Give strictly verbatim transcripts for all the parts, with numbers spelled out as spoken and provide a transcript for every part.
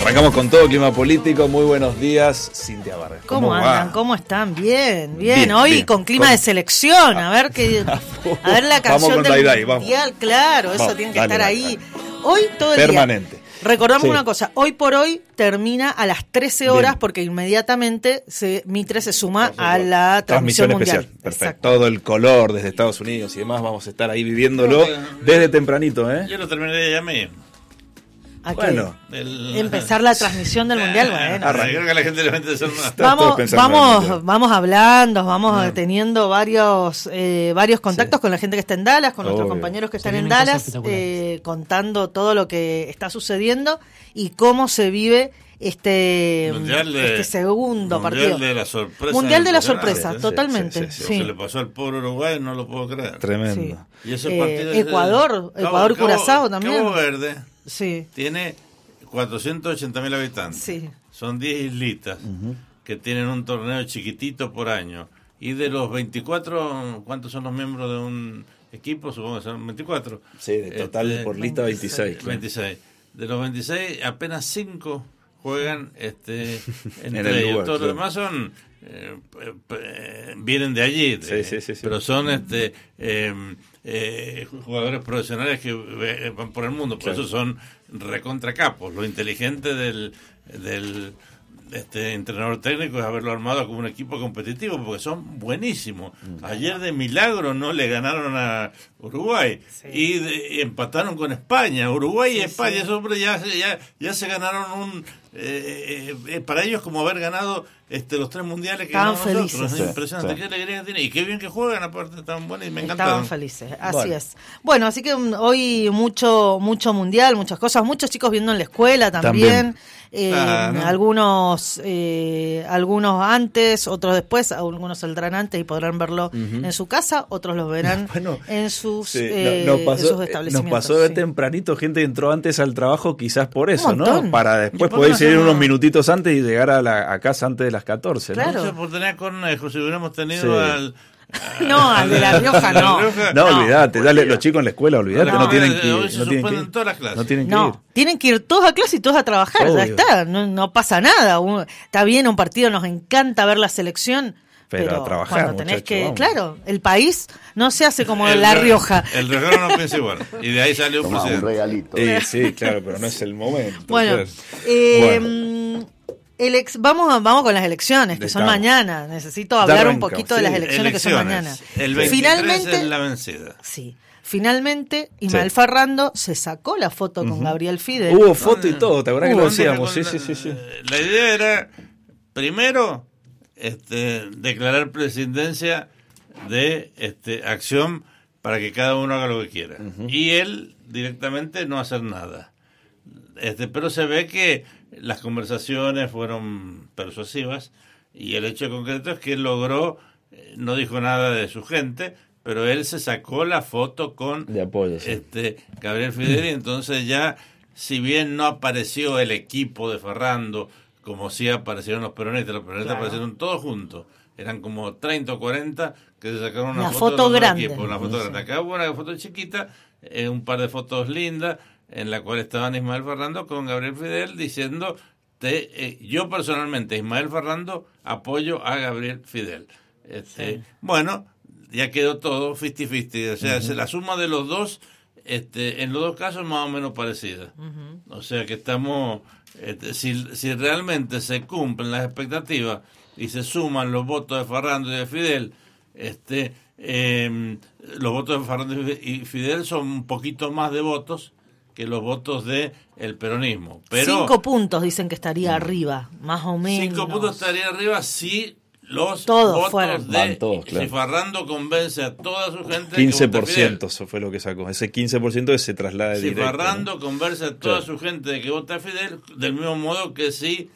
Arrancamos con todo, clima político. Muy buenos días, Cintia Vargas. ¿Cómo, ¿Cómo andan? Va? ¿Cómo están? Bien, bien. bien Hoy bien. Con clima con... de selección. A ver qué, a ver la canción vamos con del Day, mundial. Vamos. Claro, vamos, eso tiene que dale, estar dale, ahí. Dale. Hoy todo el Permanente. día. Recordamos sí. una cosa, hoy por hoy termina a las trece horas bien. Porque inmediatamente se, Mitre se suma a la transmisión, transmisión mundial. Especial. Perfecto. Exacto. Todo el color desde Estados Unidos y demás, vamos a estar ahí viviéndolo desde tempranito. ¿eh? Yo lo terminé ya mismo. ¿A bueno, el... empezar la transmisión del mundial, bueno. Creo que la gente le mete más. Vamos, vamos, vamos hablando, vamos no. teniendo varios, eh, varios contactos sí. con la gente que está en Dallas, con Obvio. nuestros compañeros que están en Dallas, eh, contando todo lo que está sucediendo y cómo se vive este, mundial de, este segundo mundial partido. De la sorpresa mundial de la sorpresa, sí, totalmente. Sí, sí, sí. Sí. Se le pasó al pobre Uruguay, no lo puedo creer. Tremendo. Sí. Y ese eh, partido Ecuador, de, Ecuador, Cabo, Curazao también. Cabo Verde sí. tiene cuatrocientos ochenta mil habitantes. Sí. Son diez islitas uh-huh. que tienen un torneo chiquitito por año. Y de los veinticuatro, ¿cuántos son los miembros de un equipo? Supongo que son veinticuatro. Sí, de total este, por lista veintiséis. veintiséis. De los veintiséis, apenas cinco juegan este, entre ellos. Todos los demás son eh, eh, vienen de allí, de, sí, sí, sí, sí. pero son este eh, eh, jugadores profesionales que eh, van por el mundo, por claro. eso son recontra capos. Lo inteligente del del este entrenador técnico es haberlo armado como un equipo competitivo, porque son buenísimos. Ayer de milagro no le ganaron a Uruguay sí. y, de, y empataron con España. Uruguay sí, y España, sí. esos hombres ya, ya, ya se ganaron un... Eh, eh, para ellos como haber ganado este los tres mundiales que estaban ganamos felices. nosotros. Es sí, impresionante sí. qué alegría que tiene. Y qué bien que juegan, aparte están buenos y me encantan. Estaban felices, así bueno. es. Bueno, así que hoy mucho, mucho mundial, muchas cosas, muchos chicos viendo en la escuela también. también. Eh, ah, ¿no? Algunos eh, algunos antes, otros después, algunos saldrán antes y podrán verlo uh-huh. en su casa, otros los verán bueno, en, sus, sí, eh, no, nos pasó, en sus establecimientos. Nos pasó de sí. tempranito, gente entró antes al trabajo quizás por eso, ¿no? Para después poder seguir unos minutitos antes y llegar a, la, a casa antes de las catorce, ¿no? Claro. Mucha oportunidad con Nejo, si hubiéramos tenido sí. al... No, al de La Rioja no. No, no olvídate, dale, los chicos en la escuela, olvídate, no, no tienen que ir. Hoy se no tienen suspenden que ir. todas las clases. No tienen que no, ir. Tienen que ir todos a clase y todos a trabajar, Obvio. ya está, no, no pasa nada. Uno, está bien un partido, nos encanta ver la selección, pero, pero a trabajar, cuando tenés muchacho, que, vamos. Claro, el país no se hace como el, La Rioja. El riojano no piensa igual, y de ahí salió un presidente. Un regalito. Eh, sí, claro, pero no es el momento. Bueno, claro. eh, bueno. El ex, vamos, a, vamos con las elecciones, que son mañana. Necesito hablar un poquito sí. de las elecciones, elecciones que son mañana. El veintitrés Finalmente, es la vencida. Sí. Finalmente, Ismael sí. Ferrando se sacó la foto con uh-huh. Gabriel Fidel. Hubo foto y todo, ¿te acuerdas que lo decíamos? Sí, la, sí, sí, sí. La idea era, primero, este, declarar presidencia de este, acción para que cada uno haga lo que quiera. Uh-huh. Y él directamente no hacer nada. Este, pero se ve que las conversaciones fueron persuasivas y el hecho concreto es que él logró, no dijo nada de su gente, pero él se sacó la foto con de apoyo, sí. este Gabriel Fidel y entonces ya, si bien no apareció el equipo de Ferrando como sí aparecieron los peronistas, los peronistas claro. aparecieron todos juntos, eran como treinta o cuarenta que se sacaron una, una foto, foto de grande. Equipos, una foto sí. grande. Acá hubo una foto chiquita, eh, un par de fotos lindas, en la cual estaban Ismael Ferrando con Gabriel Fidel diciendo, te, eh, yo personalmente, Ismael Ferrando, apoyo a Gabriel Fidel. Este, sí. Bueno, ya quedó todo cincuenta cincuenta, o sea, uh-huh. la suma de los dos, este, en los dos casos más o menos parecida. Uh-huh. O sea que estamos, este, si, si realmente se cumplen las expectativas y se suman los votos de Ferrando y de Fidel, este, eh, los votos de Ferrando y Fidel son un poquito más de votos que los votos de el peronismo. Pero cinco puntos dicen que estaría arriba, más o menos. Cinco puntos estaría arriba si los todos votos fueron. de todos, claro. si Ferrando convence a toda su gente quince por ciento eso fue lo que sacó, ese quince por ciento se traslada si directo. Si Ferrando ¿no? convence a toda claro. su gente de que vota a Fidel, del mismo modo que si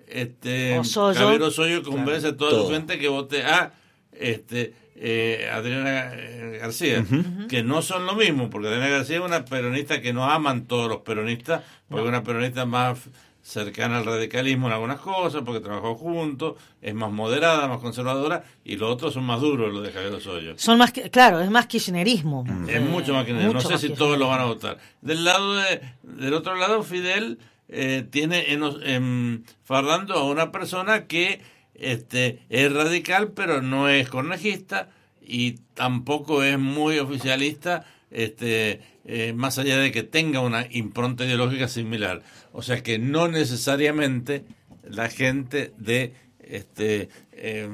este Osoyo, Javier Osoyo convence claro. a toda Todo. su gente que vote a este eh, Adriana García, uh-huh. que no son lo mismo, porque Adriana García es una peronista que no aman todos los peronistas, porque es no. una peronista más cercana al radicalismo en algunas cosas, porque trabajó juntos, es más moderada, más conservadora, y los otros son más duros, los de Javier Osoyo. Son más, claro, es más kirchnerismo. Es eh, mucho más kirchnerismo, no sé si todos lo van a votar. Del lado de, del otro lado, Fidel eh, tiene en, en Farrando a una persona que este es radical, pero no es cornejista y tampoco es muy oficialista, este eh, más allá de que tenga una impronta ideológica similar. O sea que no necesariamente la gente de este eh,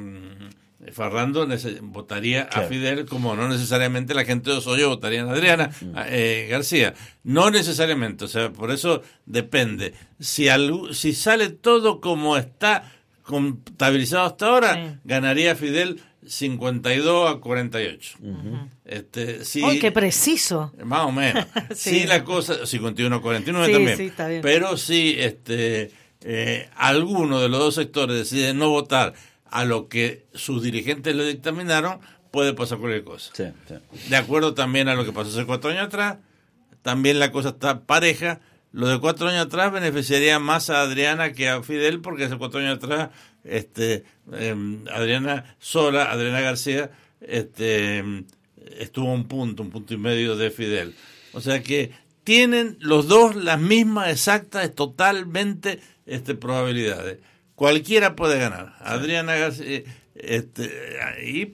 Farrando votaría claro. a Fidel, como no necesariamente la gente de Osoyo votaría a Adriana mm. eh, García. No necesariamente, o sea, por eso depende. Si, al, si sale todo como está contabilizado hasta ahora, sí. ganaría Fidel cincuenta y dos a cuarenta y ocho. Uh-huh. Este, sí, ¡ay, qué preciso! Más o menos. sí. sí, la cosa, cincuenta y uno a cuarenta y nueve sí, también. Sí, está bien. Pero sí, este, eh, alguno de los dos sectores decide no votar a lo que sus dirigentes le dictaminaron, puede pasar cualquier cosa. Sí, sí. De acuerdo también a lo que pasó hace cuatro años atrás, también la cosa está pareja. Lo de cuatro años atrás beneficiaría más a Adriana que a Fidel, porque hace cuatro años atrás este eh, Adriana sola, Adriana García, este estuvo a un punto, un punto y medio de Fidel. O sea que tienen los dos las mismas exactas, totalmente este, probabilidades. Cualquiera puede ganar. Sí. Adriana García, este, y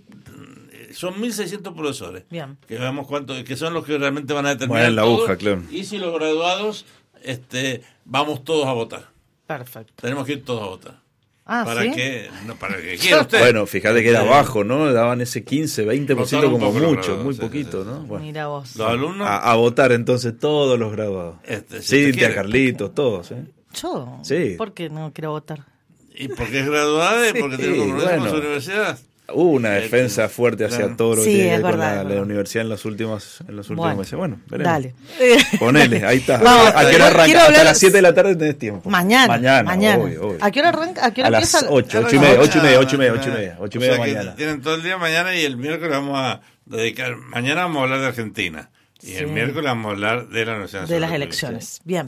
son mil seiscientos profesores. Bien. Que veamos cuánto, que son los que realmente van a determinar bueno, la todo. aguja, claro. Y si los graduados, este, vamos todos a votar. Perfecto. Tenemos que ir todos a votar. Ah, para ¿sí? que no para que quiera usted. Bueno, fíjate que era bajo, ¿no? Daban ese quince, veinte por ciento como mucho, graduados, muy sí, poquito, sí, sí. ¿no? Bueno, mira vos. Los alumnos a, a votar entonces todos los graduados. Este, si Cintia, Carlitos, todos, ¿eh? Yo. Sí. ¿Por qué no quiero votar? Y porque es graduada y porque sí, tiene compromiso bueno. con su universidad. Hubo una defensa fuerte hacia claro. todo lo que Sí, tiene es que ver con verdad, la, es la verdad. universidad en los últimos, en los últimos Bueno, meses. Bueno, veremos. Dale. Ponele, ahí está. Vamos, ¿A qué hora arranca? quiero Hasta hablar- las siete de la tarde tenés tiempo. Mañana. Mañana, Mañana. obvio, obvio. ¿A qué hora arranca? ¿A qué hora A las empieza? ocho, Claro, ocho y media, no, ocho y media, no, ocho y media, no, ocho y media, ocho y o media sea que mañana. tienen todo el día mañana y el miércoles vamos a dedicar. Mañana vamos a hablar de Argentina. Y Sí. el miércoles vamos a hablar de la Universidad De las Nacional elecciones. Bien.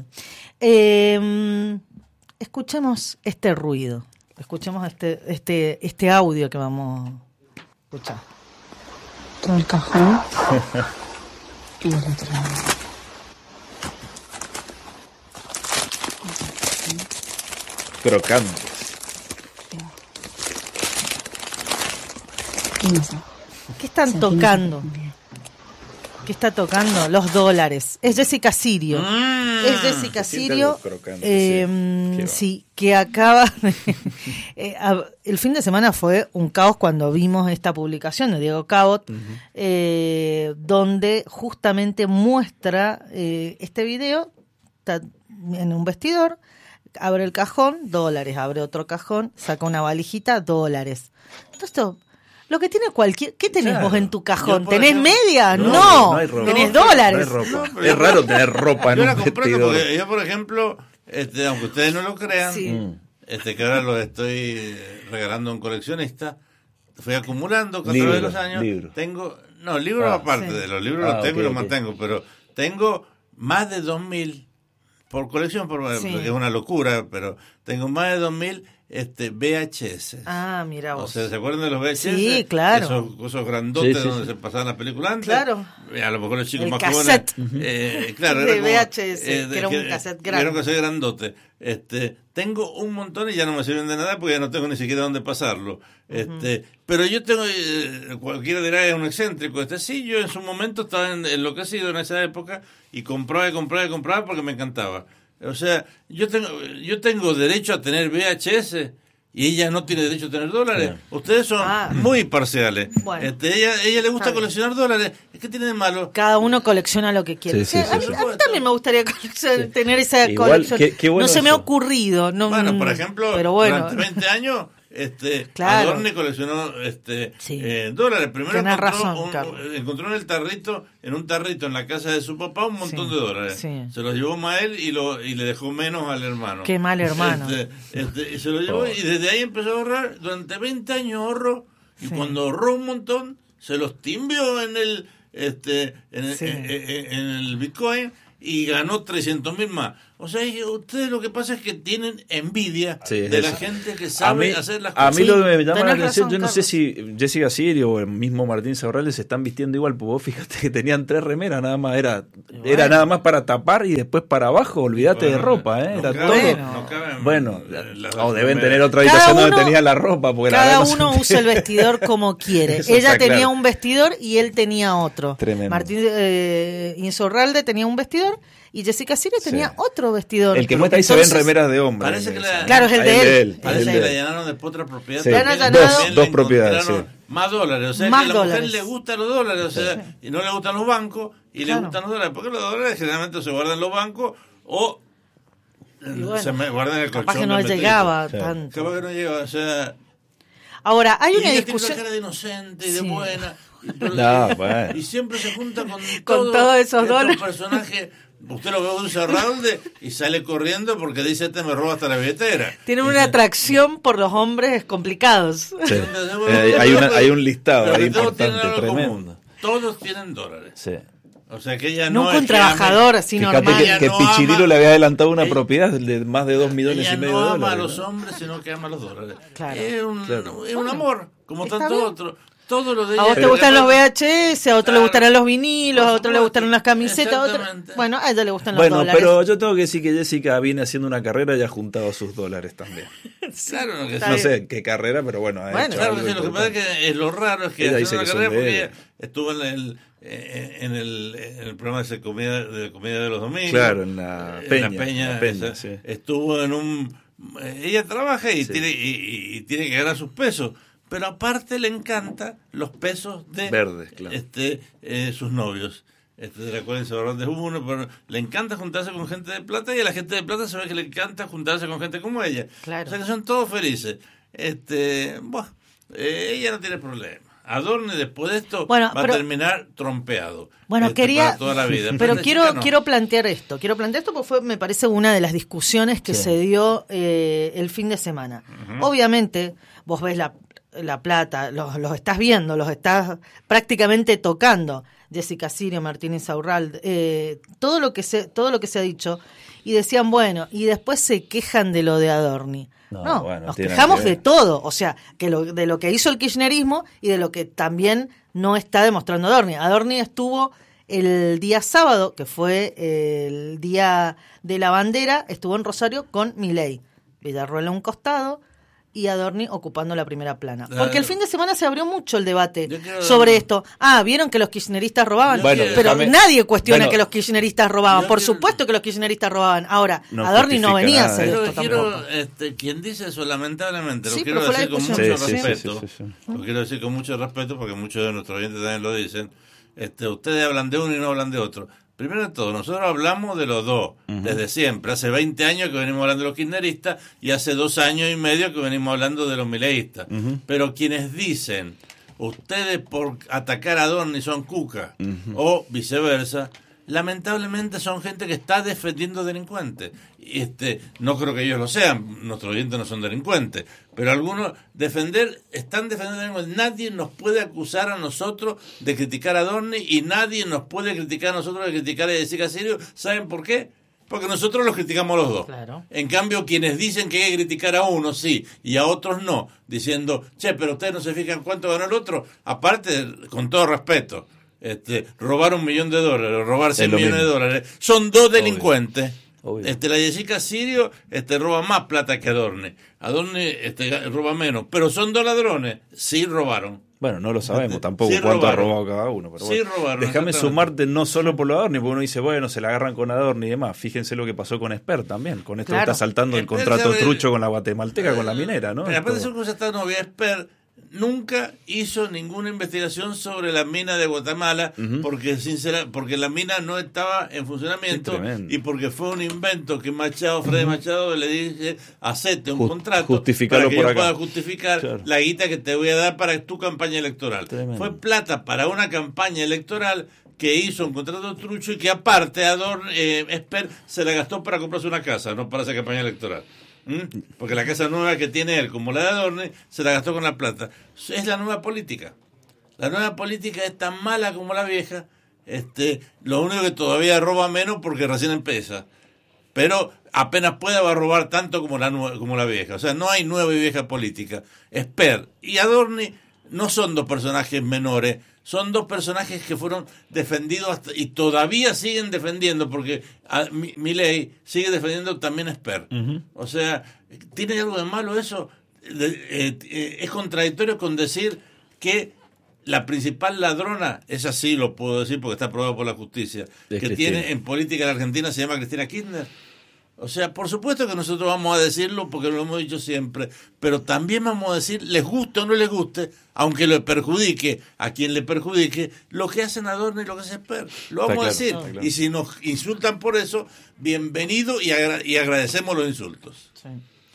Eh, escuchemos este ruido. Escuchemos este, este, este audio que vamos a escuchar. Todo el cajón y el otro lado. Crocantes. quince. ¿Qué están tocando? ¿Qué está tocando? Los dólares. Es Jessica Sirio. Mm. Es Jessica Se siente Sirio. algo crocante, eh, sí. Qué va. sí, que acaba. de- eh, a- el fin de semana fue un caos cuando vimos esta publicación de Diego Cabot, eh, donde justamente muestra eh, este video. Está en un vestidor, abre el cajón, dólares, abre otro cajón, saca una valijita, dólares. Todo esto. Lo que tiene cualquier... ¿Qué tenés Claro. vos en tu cajón? Yo, por ¿Tenés ejemplo- media? No, No, no hay ropa. tenés No, dólares. No hay ropa. No, pero es yo- raro tener ropa en Yo un la comprendo vestidor. porque yo, por ejemplo, este, aunque ustedes no lo crean, Sí. Mm. este, que ahora lo estoy regalando a un coleccionista, fui acumulando que a Libros, través de los años. libros. Tengo, no, libros Ah, aparte, sí. de los libros Ah, los tengo ok, y los ok. mantengo, pero tengo más de dos mil por colección, por, Sí. porque es una locura, pero tengo más de dos mil este, V H S. Ah, mira O vos. sea, ¿se acuerdan de los V H S? Sí, claro. Esos, esos grandotes Sí, sí, donde sí. se pasaban las películas antes. Claro. Eh, A lo mejor los chicos El más cassette. jóvenes. Eh, claro, De era como, V H S, eh, que era un cassette grande. Era un cassette grandote. Este, tengo un montón y ya no me sirven de nada porque ya no tengo ni siquiera dónde pasarlo. Este, pero yo tengo, eh, cualquiera dirá es un excéntrico. Este, sí, yo en su momento estaba en- enloquecido en esa época y compraba y compraba y compraba porque me encantaba. O sea, yo tengo, yo tengo derecho a tener V H S y ella no tiene derecho a tener dólares. Sí. Ustedes son Ah. muy parciales. Bueno. Este, ella, ella le gusta Está bien. coleccionar dólares. ¿Qué tiene de malo? Cada uno colecciona lo que quiere. Sí, sí, O sea, a, sí, mí, sí. a mí también me gustaría coleccionar- tener esa Igual, colección. qué- qué bueno no se me ha eso. ocurrido. No, Bueno, mm, por ejemplo, pero bueno. durante veinte años, este, Claro. Adorni coleccionó este, Sí. eh, dólares. Primero Tenés encontró, razón, un- Carlos. encontró en el tarrito, en un tarrito en la casa de su papá, un montón Sí, de dólares. sí. Se los llevó más él y, lo, y le dejó menos al hermano. Qué mal hermano. Este, este, y se lo llevó Oh. y desde ahí empezó a ahorrar. Durante veinte años ahorró y Sí. cuando ahorró un montón, se los timbió en el, este, en el, Sí. en- en- en el Bitcoin y ganó trescientos mil más. O sea, ustedes lo que pasa es que tienen envidia sí, de eso. la gente que sabe mí, hacer las cosas. A mí lo que me llama la atención, razón, yo no Carlos. sé si Jessica Sirio o el mismo Martín Saurralde se están vistiendo igual, porque vos fíjate que tenían tres remeras, nada más, era, bueno. era nada más para tapar y después para abajo, olvídate Bueno, de ropa, ¿eh? no Era caben, todo. no caben, Bueno, eh, las o deben remeras. tener otra Cada habitación donde uno- tenían la ropa, porque la Cada verdad no se uno entiende. usa el vestidor como quiere. Eso Ella está tenía claro. un vestidor y él tenía otro. Tremendo. Martín eh, Insaurralde tenía un vestidor y Jessica Sirio Sí. tenía otro vestidor. El que muestra ahí se ven Entonces, remeras de hombre. Parece que la- Claro, es el Ahí de él. Parece el que de la él. llenaron de otra propiedad. Sí. Le han También- allanado- también Dos- le dos propiedades, encontraron sí. Más dólares. O sea, Más que a la dólares. mujer le gustan los dólares. O sea, y no le gustan los bancos y Claro. le gustan los dólares. Porque los dólares generalmente se guardan en los bancos o eh, Y bueno, se me guardan en el colchón. capaz que no del metrito. llegaba Sí. tanto. Capaz que no llega. O sea, Ahora, hay y una ella discusión. tiene una cara de inocente y de Sí. buena. Y, pero- No, bueno. y siempre se junta con, Con todos esos estos dólares. personajes. Usted lo ve un Insaurralde y sale corriendo porque dice: Este me roba hasta la billetera. Tienen Y una dice, atracción por los hombres complicados. Sí. Entonces, bueno, Eh, hay, una, hay un listado pero ahí que todos tienen importante, algo tremendo. común. Todos tienen dólares. Sí. O sea que ella no Nunca es un que ame- trabajador así Fíjate normal. que, Ella que no Pichirilo ama- le había adelantado una ella- propiedad de más de dos millones Ella y medio no de ama dólares. a los ¿no? hombres, sino que ama a los dólares. Claro. Es un, Claro. es un amor, como Está tanto bien. otro. Todo lo de ella. A vos te Pero gustan los después- V H S, a otro le Claro. gustarán los vinilos, Por a otro le supuesto. gustarán las camisetas, a otro... Exactamente. Bueno, a ella le gustan los Bueno, dólares. pero yo tengo que decir que Jessica viene haciendo una carrera y ha juntado sus dólares también. Claro, no, que Está No sí. sé qué carrera, pero bueno, ha Bueno, hecho Claro algo que sí, lo que pasa es importante. que es lo raro es que Ella hace dice una que son carrera de porque él. ella estuvo en el eh, en el, en el programa de comida de comida de los domingos. Claro, en la Eh, Peña, en la Peña, la Peña, esa- sí. estuvo en un eh, ella trabaja y Sí. tiene y, y- y tiene que ganar sus pesos, pero aparte le encanta los pesos de Verdes, claro. este eh, sus novios. Este, de la cual se hablan de uno, pero le encanta juntarse con gente de plata y a la gente de plata se ve que le encanta juntarse con gente como ella. Claro. O sea que son todos felices. Este, bueno, eh, ella no tiene problema. Adorne después de esto Bueno, va pero- a terminar trompeado. Bueno, Este, quería, para toda la vida. pero Esta quiero chica no. quiero plantear esto, quiero plantear esto porque fue, me parece, una de las discusiones que Sí. se dio eh, el fin de semana. Obviamente, vos ves la, la plata, los, los estás viendo, los estás prácticamente tocando. Jessica Sirio, Martín Insaurralde, eh, todo lo que se todo lo que se ha dicho, y decían, bueno, y después se quejan de lo de Adorni. No, No, bueno, nos tiene quejamos que de ver. todo, o sea, que lo, de lo que hizo el kirchnerismo y de lo que también no está demostrando Adorni. Adorni estuvo el día sábado, que fue el día de la bandera, estuvo en Rosario con Milei, Villarruel a un costado y Adorni ocupando la primera plana. Claro. Porque el fin de semana se abrió mucho el debate Yo quiero- sobre esto. Ah, ¿vieron que los kirchneristas robaban? Bueno, pero déjame- nadie cuestiona bueno, que los kirchneristas robaban. yo Por quiero- supuesto que los kirchneristas robaban. Ahora, No Adorni no justifica venía a nada, hacer ¿eh? Yo esto quiero, tampoco. este, quien dice eso, lamentablemente, Sí, lo pero quiero fue la decir con discusión. mucho Sí, sí, sí, respeto. sí, sí, sí. Lo quiero decir con mucho respeto porque muchos de nuestros oyentes también lo dicen. Este, ustedes hablan de uno y no hablan de otro. Primero de todo, nosotros hablamos de los dos, desde siempre. Hace veinte años que venimos hablando de los kirchneristas y hace dos años y medio que venimos hablando de los mileístas. Pero quienes dicen, ustedes por atacar a Adorni son cuca, o viceversa, lamentablemente son gente que está defendiendo delincuentes. Y este, no creo que ellos lo sean, nuestros oyentes no son delincuentes, pero algunos defender, están defendiendo delincuentes. Nadie nos puede acusar a nosotros de criticar a Adorni y nadie nos puede criticar a nosotros de criticar a Jessica Sirio. ¿Saben por qué? Porque nosotros los criticamos a los dos. Claro. En cambio, quienes dicen que hay que criticar a uno, sí, y a otros no, diciendo, che, pero ustedes no se fijan cuánto ganó el otro, aparte, con todo respeto, este, robar un millón de dólares, robar cien lo millones de mismo. dólares, son dos delincuentes. Obvio. Este, la Jessica Sirio este, roba más plata que Adorni. Adorni este, roba menos, pero son dos ladrones, sí robaron. Bueno, no lo sabemos tampoco Sí cuánto robaron. ha robado cada uno. Pero Sí bueno. robaron, Déjame exactamente. sumarte no solo por lo de Adorni, porque uno dice, bueno, se la agarran con Adorni y demás. Fíjense lo que pasó con Esper también. Con esto Claro. está saltando el Esper contrato sabe- trucho con la guatemalteca, con la minera, ¿no? Pero aparte de Todo. eso, cosa está novia, Esper nunca hizo ninguna investigación sobre la mina de Guatemala porque sincera, porque la mina no estaba en funcionamiento Sí, tremendo. y porque fue un invento que Machado, Freddy Machado le dice, hacete un Ju- contrato justificalo para que por yo acá. pueda justificar Claro. la guita que te voy a dar para tu campaña electoral. Tremendo. Fue plata para una campaña electoral que hizo un contrato trucho y que aparte Ador, eh, Esper se la gastó para comprarse una casa, no para esa campaña electoral. ¿Mm? Porque la casa nueva que tiene él, como la de Adorni, se la gastó con la plata. Es la nueva política. La nueva política es tan mala como la vieja. Este, lo único que todavía roba menos porque recién empieza. pero apenas pueda va a robar tanto como la como la vieja. O sea, no hay nueva y vieja política. Esper y Adorni no son dos personajes menores, son dos personajes que fueron defendidos hasta, y todavía siguen defendiendo, porque Milei sigue defendiendo también a Esper. Uh-huh. O sea, ¿tiene algo de malo eso? Eh, eh, es contradictorio con decir que la principal ladrona, es así, lo puedo decir porque está aprobado por la justicia, es que Cristina. Tiene en política de la Argentina se llama Cristina Kirchner. O sea, por supuesto que nosotros vamos a decirlo porque lo hemos dicho siempre, pero también vamos a decir, les guste o no les guste, aunque le perjudique a quien le perjudique, lo que hacen Adorno y lo que hace Esper. Lo vamos a decir. Claro. Y si nos insultan por eso, bienvenido y, agra- y agradecemos los insultos. Sí.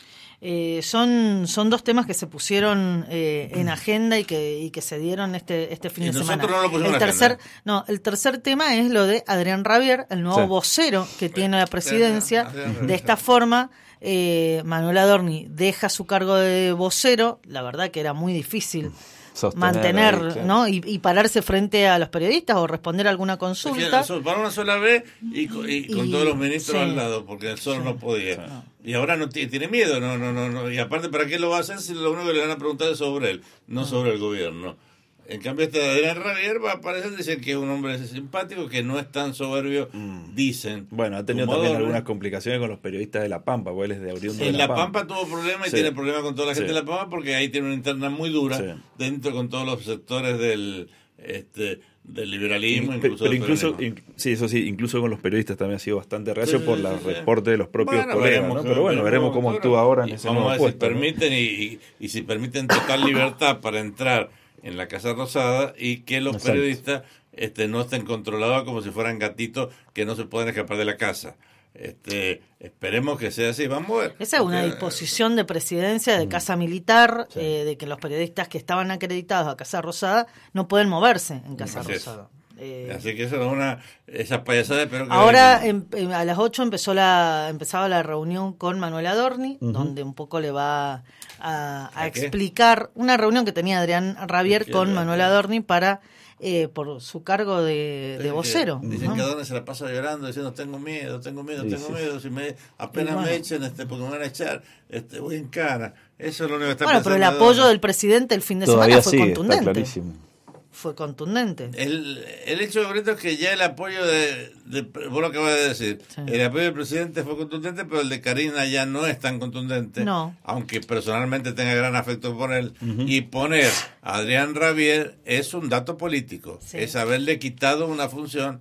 Eh, son son dos temas que se pusieron eh, en agenda y que y que se dieron este este fin y de semana. No lo pusimos el tercer no el tercer tema es lo de Adrián Rabier, el nuevo sí. vocero que sí. tiene la presidencia. Sí. De esta forma, eh, Manuel Adorni deja su cargo de vocero. La verdad que era muy difícil sostener mantener, ahí, claro. ¿no? Y, y pararse frente a los periodistas o responder alguna consulta. Para una sola vez y, y con y, todos los ministros sí. al lado, porque él solo sí. no podía. Sí. Y ahora no t- tiene miedo, no, no, no, no. Y aparte, ¿para qué lo va a hacer si lo único que le van a preguntar es sobre él, no uh-huh. sobre el gobierno? En cambio, este Adrián Rabier va a aparecer, dicen que es un hombre simpático, que no es tan soberbio, mm. dicen. Bueno, ha tenido también algunas complicaciones con los periodistas de La Pampa, porque él es de oriundo en de La Pampa. En La Pampa tuvo problemas y sí. tiene problemas con toda la gente sí. de La Pampa, porque ahí tiene una interna muy dura, sí. dentro con todos los sectores del este del liberalismo, y, incluso pero del incluso in, sí, eso sí, incluso con los periodistas también ha sido bastante reacio sí, por sí, los sí. reportes de los propios bueno, colegas, veremos, ¿no? Pero bueno, veremos cómo actúa ahora en ese nuevo vamos a ver puesto, si permiten ¿no? y, y, y si permiten total libertad para entrar en la Casa Rosada y que los Exacto. periodistas este, no estén controlados como si fueran gatitos que no se pueden escapar de la casa. Este, esperemos que sea así, vamos a ver. Esa es una disposición de presidencia de Casa Militar, sí. eh, de que los periodistas que estaban acreditados a Casa Rosada no pueden moverse en Casa así Rosada. Eh, así que eso es una esas payasadas. Pero que ahora en, en, a las ocho empezó la empezaba la reunión con Manuel Adorni, uh-huh. donde un poco le va a, a, ¿A explicar una reunión que tenía Adrián Rabier con Manuel Adorni para eh, por su cargo de, de vocero. Que, dicen ¿no? que Adorni se la pasa llorando diciendo tengo miedo, tengo miedo, sí, tengo sí. miedo, si me apenas bueno. me echen este porque me van a echar, este voy en cara. Eso es lo único que está bueno, pero el apoyo Adorni. Del presidente el fin de Todavía semana fue sigue, contundente. Está clarísimo. Fue contundente. El, el hecho concreto es que ya el apoyo de, de vos lo acabas de decir, sí. el apoyo del presidente fue contundente, pero el de Karina ya no es tan contundente, no. aunque personalmente tenga gran afecto por él. Uh-huh. Y poner a Adrián Rabier es un dato político, sí. es haberle quitado una función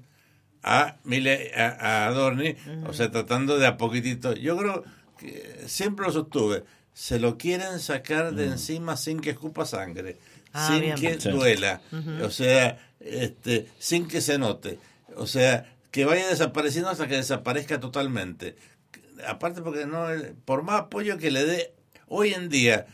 a, Mile, a, a Adorni, uh-huh. o sea, tratando de a poquitito. Yo creo que siempre lo sostuve, se lo quieren sacar de uh-huh. encima sin que escupa sangre. Ah, sin bien. que sí. duela, uh-huh. o sea, este, sin que se note, o sea, que vaya desapareciendo hasta que desaparezca totalmente. Aparte porque no, por más apoyo que le dé hoy en día,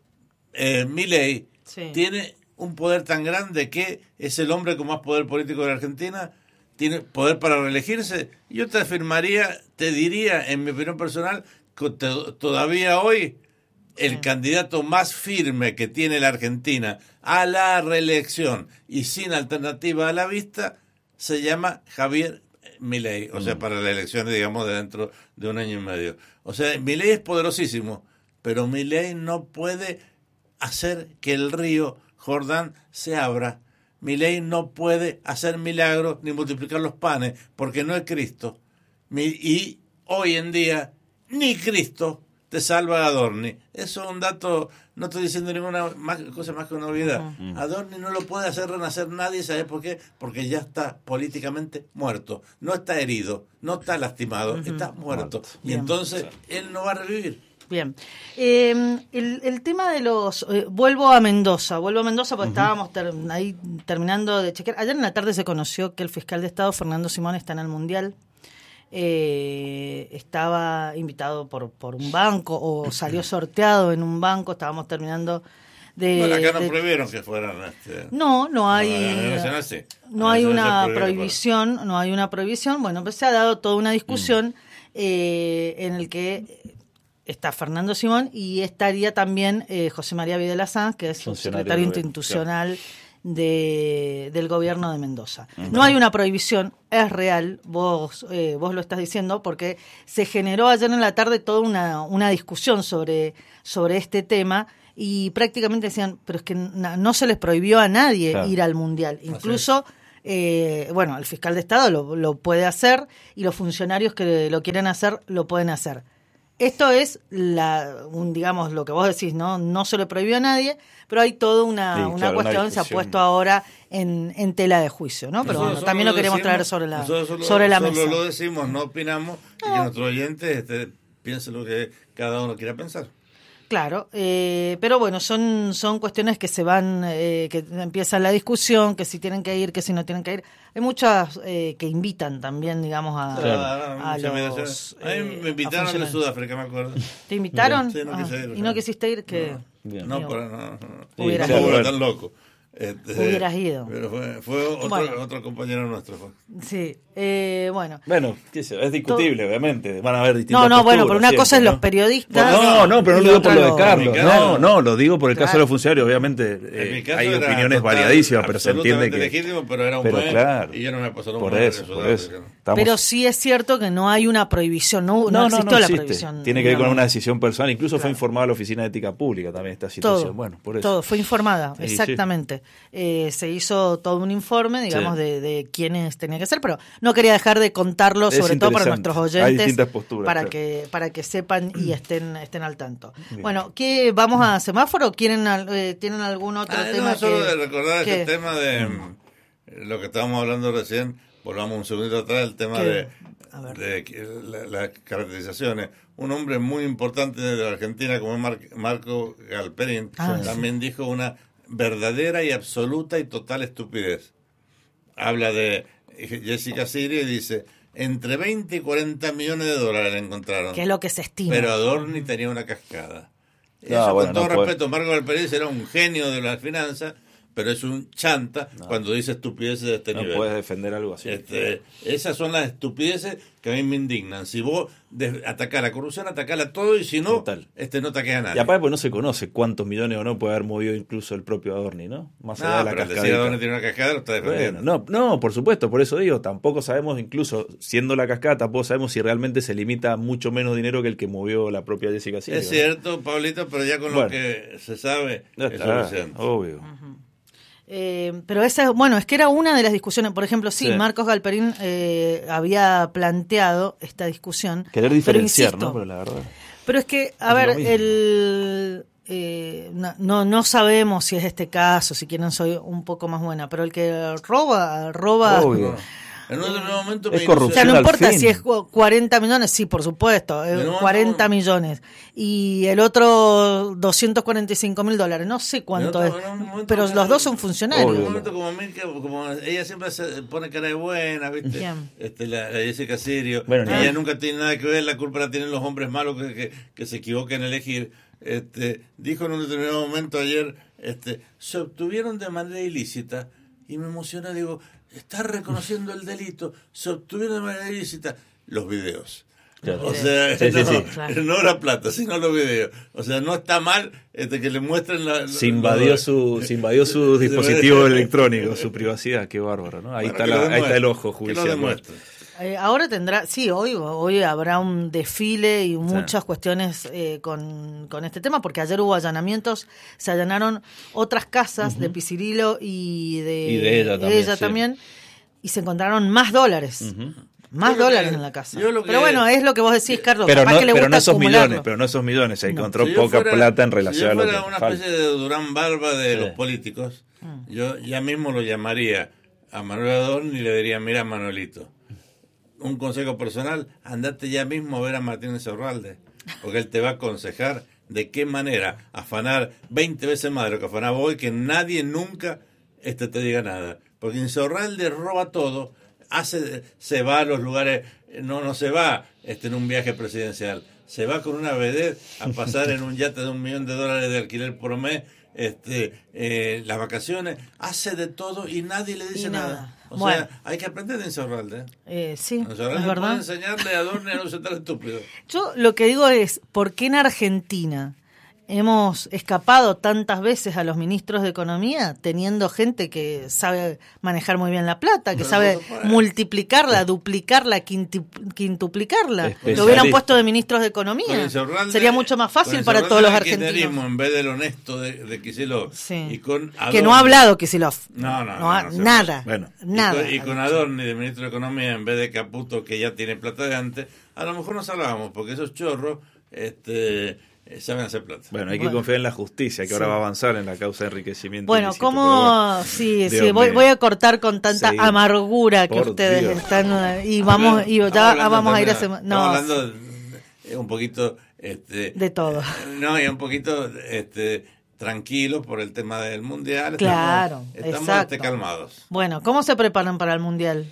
eh, Milei sí. tiene un poder tan grande que es el hombre con más poder político de la Argentina, tiene poder para reelegirse. Yo te afirmaría, te diría, en mi opinión personal, que te, todavía hoy el sí. candidato más firme que tiene la Argentina a la reelección y sin alternativa a la vista se llama Javier Milei, o mm. sea, para las elecciones, digamos, de dentro de un año y medio. O sea, Milei es poderosísimo, pero Milei no puede hacer que el río Jordán se abra. Milei no puede hacer milagros ni multiplicar los panes, porque no es Cristo. Y hoy en día, ni Cristo te salva a Adorni. Eso es un dato, no estoy diciendo ninguna más, cosa más que una obviedad. Uh-huh. Adorni no lo puede hacer renacer nadie, ¿sabes por qué? Porque ya está políticamente muerto. No está herido, no está lastimado, uh-huh. está muerto. muerto. Y Bien. entonces él no va a revivir. Bien. Eh, el, el tema de los... Eh, vuelvo a Mendoza, vuelvo a Mendoza porque uh-huh. estábamos ter, ahí terminando de chequear. Ayer en la tarde se conoció que el fiscal de Estado, Fernando Simón, está en el Mundial. Eh, estaba invitado por por un banco o salió sorteado en un banco. Estábamos terminando de... Bueno, acá no de, prohibieron que fueran... Este, no, no hay... No, sí. no hay una prohibición, para... no hay una prohibición. Bueno, pues se ha dado toda una discusión mm. eh, en el que... está Fernando Simón y estaría también eh, José María Videla Sanz, que es el secretario institucional de, del gobierno de Mendoza. Uh-huh. No hay una prohibición, es real, vos eh, vos lo estás diciendo, porque se generó ayer en la tarde toda una, una discusión sobre, sobre este tema, y prácticamente decían, pero es que na, no se les prohibió a nadie claro. ir al Mundial, incluso... Eh, bueno, el fiscal de Estado lo, lo puede hacer y los funcionarios que lo quieren hacer lo pueden hacer. Esto es, la, un, digamos, lo que vos decís, ¿no? No se le prohibió a nadie, pero hay toda una, sí, una claro, cuestión, una se ha puesto ahora en, en tela de juicio, ¿no? Pero nosotros bueno, también lo, lo queremos decimos, traer sobre la, solo, sobre la solo mesa. Solo lo decimos, no opinamos, no. Y que nuestros oyentes este, piensen lo que cada uno quiera pensar. Claro, eh, pero bueno, son son cuestiones que se van, eh, que empieza la discusión, que si tienen que ir, que si no tienen que ir. Hay muchas eh, que invitan también, digamos, a, claro, a, a los... A mí me invitaron de Sudáfrica, me acuerdo. ¿Te invitaron? Sí, no ah, quise ir, ¿Y no quisiste ir? Que No, no, no, no, no. Hubieras no, ido. No, tan loco. Este, Hubieras ido. Pero fue, fue otro, bueno. otro compañero nuestro. Fue. Sí, eh, bueno. Bueno, qué sé, es discutible, todo... obviamente. Van a haber distintas No, no, posturas, bueno, pero una siempre, cosa es ¿no? los periodistas. No, no, pero no lo digo por lo de Carlos. Lo... No, no, lo digo por el claro. caso de los funcionarios. Obviamente eh, hay opiniones total, variadísimas, pero se entiende que. Legítimo, pero era un pero buen, claro, y yo no me pasó por eso, por eso. Estamos... Pero sí es cierto que no hay una prohibición, no, no, no existió no, no la existe. prohibición. Tiene que ver con una decisión personal. Incluso claro. fue informada la Oficina de Ética Pública también esta situación. Todo, bueno, por eso. Todo, fue informada, sí, exactamente. Sí. Eh, se hizo todo un informe, digamos, sí. de, de quiénes tenía que ser, pero no quería dejar de contarlo, es sobre todo para nuestros oyentes, posturas, para claro. que para que sepan y estén estén al tanto. Bien. Bueno, ¿qué vamos a semáforo? ¿Quieren eh, tienen algún otro ah, tema? No, solo que, de recordar que... ese tema de mm. lo que estábamos hablando recién, volvamos un segundito atrás, el tema de, de las la caracterizaciones. Un hombre muy importante de la Argentina como Mar, Marco Galperín ah, también sí. dijo una verdadera y absoluta y total estupidez. Habla de Jessica Sirio y dice, entre veinte y cuarenta millones de dólares le encontraron. Que es lo que se estima. Pero Adorni tenía una cascada. No, Eso, bueno, con todo no respeto, puede. Marco Galperín era un genio de las finanzas, pero es un chanta no. cuando dice estupideces de este no nivel. No puedes defender algo así. Este, esas son las estupideces que a mí me indignan. Si vos de, atacás la corrupción, atacala todo, y si no, Total. este no ataques a nadie. Y aparte pues no se conoce cuántos millones o no puede haber movido incluso el propio Adorni, ¿no? Más allá no, de la pero cascadita. Si Adorni tiene una cascada, lo está defendiendo. Bueno, no, no, por supuesto, por eso digo, tampoco sabemos, incluso siendo la cascada, tampoco sabemos si realmente se limita a mucho menos dinero que el que movió la propia Jessica Sirio. Es cierto, ¿no? Pablito, pero ya con bueno, lo que se sabe ya es está, suficiente. Obvio. Uh-huh. Eh, pero esa, bueno, es que era una de las discusiones. Por ejemplo, sí, sí. Marcos Galperín eh, había planteado esta discusión. Querer diferenciar, pero insisto, ¿no? Pero la verdad. Pero es que, a es ver, el eh, no, no no sabemos si es este caso, si quieren soy un poco más buena, pero el que roba, roba. Obvio. En otro momento es corrupción. O sea, no importa si es cuarenta millones, sí, por supuesto, cuarenta no, millones. Y el otro doscientos cuarenta y cinco mil dólares, no sé cuánto otro, es. Momento, pero los dos son funcionarios. En un momento como, mí, como ella siempre se pone cara de buena, ¿viste? Este, la, la Jessica Sirio. Bueno, ella ah. nunca tiene nada que ver, la culpa la tienen los hombres malos que, que, que se equivocan en elegir. Este, dijo en un determinado momento ayer, este, se obtuvieron de manera ilícita, y me emociona, digo, está reconociendo el delito, se obtuvieron de manera ilícita los videos. Claro. O sea, sí, no, sí, sí. Claro. no la plata, sino los videos. O sea, no está mal este, que le muestren la... Se invadió, la, su, se invadió su dispositivo electrónico, su privacidad, qué bárbaro, ¿no? Ahí, bueno, está, la, ahí está el ojo judicial. Eh, ahora tendrá, sí, hoy hoy habrá un desfile y muchas sí. cuestiones eh, con, con este tema, porque ayer hubo allanamientos, se allanaron otras casas uh-huh. de Piscirilo y de, y de ella también, ella sí. también y se encontraron más dólares. Uh-huh. Más yo dólares que, en la casa. Que, pero bueno, es lo que vos decís, Carlos. Pero capaz no, que le pero gusta no esos acumularlo. millones, pero no esos millones. Se no. encontró si poca fuera, plata en relación si a lo que fuera una falta. especie de Durán Barba de sí. los políticos, mm. yo ya mismo lo llamaría a Manuel Adorni y le diría, mira, Manuelito, un consejo personal, andate ya mismo a ver a Martín Insaurralde, porque él te va a aconsejar de qué manera afanar veinte veces más de lo que afanaba hoy, que nadie nunca este, te diga nada. Porque Insaurralde roba todo, hace, se va a los lugares, no, no se va este, en un viaje presidencial, se va con una vedette a pasar en un yate de un millón de dólares de alquiler por mes, este, eh, las vacaciones, hace de todo y nadie le dice nada. nada. O bueno. sea, hay que aprender de Insaurralde. Eh, sí, Insaurralde es verdad. Puede enseñarle a Adorni a no ser tan estúpido. Yo lo que digo es, ¿por qué en Argentina, hemos escapado tantas veces a los ministros de Economía teniendo gente que sabe manejar muy bien la plata, que Pero sabe no puede. multiplicarla, duplicarla, quintu- quintuplicarla. Lo hubieran puesto de ministros de Con Economía. Insaurralde- Sería mucho más con fácil para Insaurralde todos los el argentinos. kirchnerismo, en vez del honesto de, de Kicillof. Sí. Y con Adorni, Que no ha hablado Kicillof. No, no, ha- no, no se nada. puede. Bueno. nada. Y con, y con Adorni de ministro de Economía en vez de Caputo, que ya tiene plata de antes, a lo mejor nos salvábamos, porque esos chorros este, eh, saben hacer plata. Bueno, hay que Bueno. confiar en la justicia, que Sí. ahora va a avanzar en la causa de enriquecimiento Bueno, ilícito, pero ¿cómo? bueno. Sí, Dios sí, voy, mío. voy a cortar con tanta Sí. amargura que Por ustedes Dios. están. Y vamos, y ya Estamos hablando vamos a ir a. también- sema- estamos No, hablando de- un poquito este, de todo. no, y un poquito este, tranquilos por el tema del mundial. Claro, estamos, estamos exacto. este, calmados. Bueno, ¿cómo se preparan para el mundial?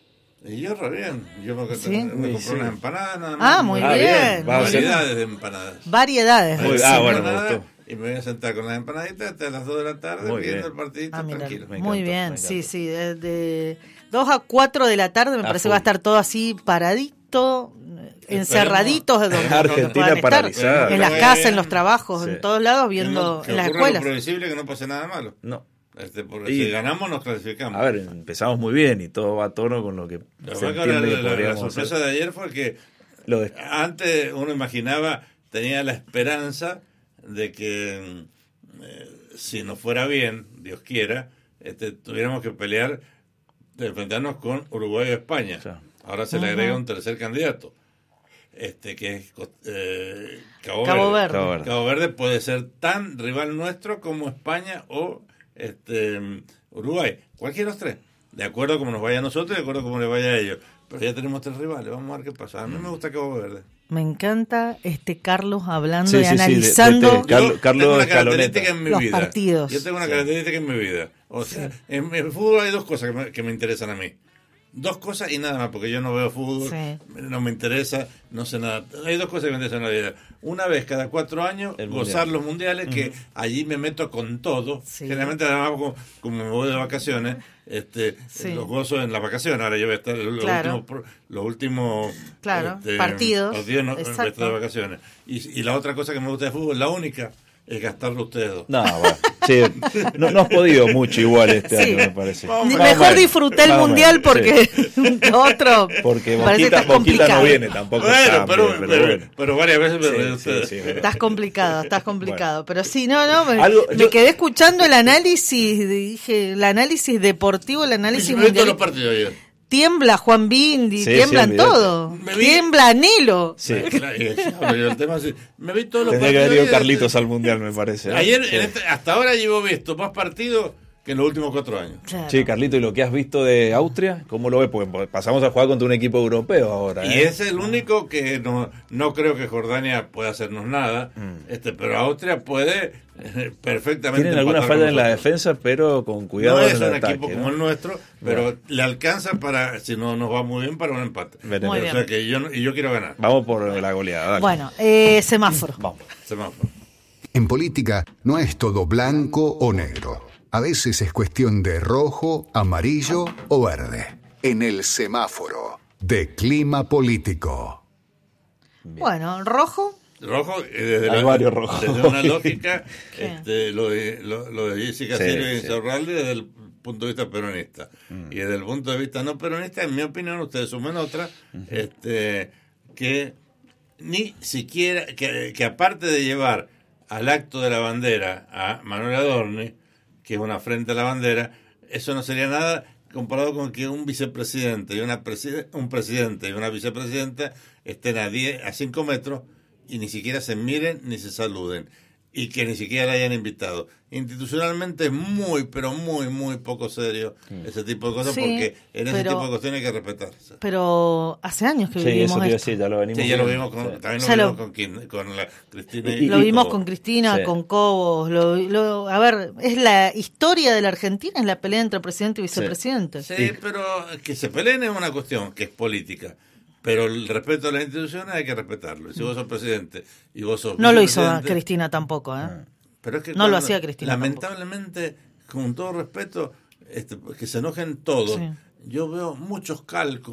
Y yo re bien, yo me, ¿Sí? me compré Sí. unas empanadas. nada más. Ah, muy Ah, bien. bien. Va a ser- Variedades de empanadas. Variedades. Muy- sí. ah, bueno, me Empanadas, gustó. Y me voy a sentar con las empanaditas hasta las dos de la tarde Muy viendo bien. el partidito Ah, mira, tranquilo. Me muy encanta, bien, me sí, encanta. sí, de, de dos a cuatro de la tarde me A parece que full. va a estar todo así paradito, encerraditos de donde Argentina puedan estar, paralizada. en las Muy casas, bien. en los trabajos, Sí. en todos lados, Que viendo no- que en las ocurra escuelas. lo previsible, que no pase nada malo. No. Este, porque Y- si ganamos nos clasificamos. A ver, empezamos muy bien y todo va a tono con lo que La, se verdad que entiende la- que la- la podríamos sorpresa hacer. de ayer fue que Lo de- antes uno imaginaba, tenía la esperanza de que eh, si nos fuera bien, Dios quiera, este, tuviéramos que pelear, de enfrentarnos con Uruguay o España. Claro. Ahora se le agrega un tercer candidato, este que es eh, Cabo, Cabo Verde. Verde. Cabo Verde. Cabo Verde puede ser tan rival nuestro como España o este Uruguay, cualquiera de los tres, de acuerdo como nos vaya a nosotros y de acuerdo como le vaya a ellos. Pero ya tenemos tres rivales, vamos a ver qué pasa. A mí me gusta Cabo Verde. Me encanta este Carlos hablando Sí, y sí, sí, de- analizando. de- de- Carlos- Yo Carlos tengo una Escaloneta. característica en mi Los vida. partidos. Yo tengo una Sí. característica en mi vida. O sea, en el fútbol hay dos cosas que me, que me interesan a mí. Dos cosas y nada más, porque yo no veo fútbol, Sí. no me interesa, no sé nada. Hay dos cosas que me interesan en la vida. Una vez cada cuatro años, El gozar mundial. los mundiales, que allí me meto con todo. Sí. Generalmente, además, como, como me voy de vacaciones, este, Sí. los gozo en las vacaciones. Ahora yo voy a estar los Claro. últimos, pro- los últimos Claro, este, partidos. partidos no, voy a estar de Exacto. vacaciones. Y, y la otra cosa que me gusta de fútbol, la única, es gastarlo ustedes dos. No, bueno. Sí, no, no has podido mucho igual este Sí. año, me parece. Vamos, Ni- Más o Mejor menos, disfruté el más o mundial menos, porque sí. lo otro Porque me parece que Boquita, estás Boquita complicado. no viene tampoco. Bueno, está pero, bien, pero, bueno. pero varias veces me Sí, reí de sí, ustedes. sí, pero- Estás complicado, estás complicado. Pero sí, no, no, me, Algo- me yo- quedé escuchando el análisis, dije, el análisis deportivo, el Y análisis me vi todos mundial. los partidos ayer. Tiembla Juan Bindi, Sí, tiemblan sí, olvídate. todo. Me vi- Tiembla Nelo. Sí. Claro, y el tema así. Me vi todos los Tendría que partidos. haber ido ayer. Carlitos al mundial, me parece. ¿eh? Ayer, Sí. en este- hasta ahora llevo visto más partidos que en los últimos cuatro años. Claro. Sí, Carlito, ¿y lo que has visto de Austria? ¿Cómo lo ves? Porque pasamos a jugar contra un equipo europeo ahora. Y ¿eh? es el único que no, no creo que Jordania pueda hacernos nada, Mm. este, pero Austria puede eh, perfectamente. Tienen alguna empatar falla con en la nosotros. defensa, pero con cuidado No en es el un ataque. equipo ¿no? como el nuestro, pero le alcanza para, si no nos va muy bien, para un empate. Veremos. Muy O bien. sea que yo, no- y yo quiero ganar. Vamos por la goleada. dale. Bueno, eh, semáforo. Vamos. Semáforo. En política no es todo blanco o negro. A veces es cuestión de rojo, amarillo o verde. En el semáforo de clima político. Bueno, rojo. Rojo, eh, desde, Hay la- varios rojos. desde una lógica, ¿Qué? este, lo, de, lo, lo de Jessica Sí, Silva y sí. Insaurralde desde el punto de vista peronista. Mm. Y desde el punto de vista no peronista, en mi opinión, ustedes sumen otra, este, que ni siquiera, que, que aparte de llevar al acto de la bandera a Manuel Adorni, que es una afrenta a la bandera, eso no sería nada comparado con que un vicepresidente y una preside- un presidente y una vicepresidenta estén a diez, a cinco metros y ni siquiera se miren ni se saluden y que ni siquiera la hayan invitado. Institucionalmente es muy, pero muy, muy poco serio ese tipo de cosas, Sí, porque en ese pero- tipo de cuestiones hay que respetarse. Pero hace años que Sí, vivimos eso te iba a esto. decir, ya lo venimos Sí, ya lo viendo. vimos con, Sí. también lo Ya lo- vimos con, quien- con la Cristina Y- Lo vimos Cobos. con Cristina, Sí. con Cobos. Lo, lo- a ver, es la historia de la Argentina, es la pelea entre presidente y vicepresidente. Sí, pero que se peleen es una cuestión que es política. Pero el respeto a las instituciones hay que respetarlo. Y si vos sos presidente y vos sos No lo hizo vicepresidente- Cristina tampoco, ¿eh? Pero es que No lo cuando- hacía Cristina Lamentablemente, con todo respeto, este, que se enojen todos. Sí. Yo veo muchos calcos